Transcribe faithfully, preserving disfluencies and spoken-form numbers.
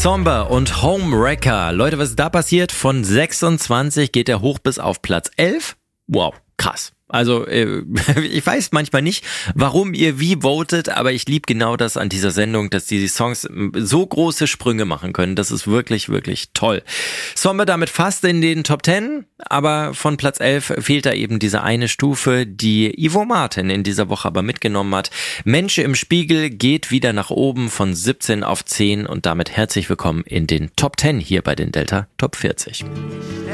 Somber und Homewrecker. Leute, was ist da passiert? Von sechsundzwanzig geht er hoch bis auf Platz elf. Wow, krass. Also äh, ich weiß manchmal nicht, warum ihr wie votet, aber ich liebe genau das an dieser Sendung, dass die Songs so große Sprünge machen können. Das ist wirklich, wirklich toll. Sommer damit fast in den Top Ten, aber von Platz elf fehlt da eben diese eine Stufe, die Ivo Martin in dieser Woche aber mitgenommen hat. Mensch im Spiegel geht wieder nach oben von siebzehn auf zehn und damit herzlich willkommen in den Top Ten hier bei den Delta Top vierzig.